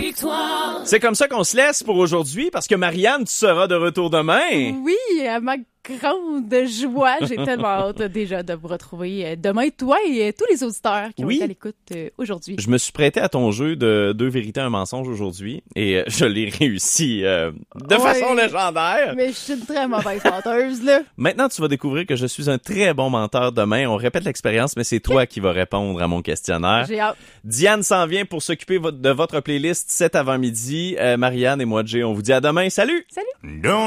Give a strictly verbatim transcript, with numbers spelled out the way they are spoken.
victoire. C'est comme ça qu'on se laisse pour aujourd'hui, parce que Marianne, tu seras de retour demain. Oui, à ma grande joie, j'ai tellement hâte déjà de vous retrouver demain, toi et tous les auditeurs qui Oui. ont été à l'écoute euh, aujourd'hui. Je me suis prêté à ton jeu de deux vérités, un mensonge aujourd'hui, et je l'ai réussi euh, de Ouais. façon légendaire. Mais je suis une très mauvaise menteuse, là. Maintenant, tu vas découvrir que je suis un très bon menteur demain. On répète l'expérience, mais c'est toi qui vas répondre à mon questionnaire. J'ai hâte. Diane s'en vient pour s'occuper vo- de votre playlist cet avant-midi. Euh, Marianne et moi, Jay, on vous dit à demain. Salut! Salut! Don't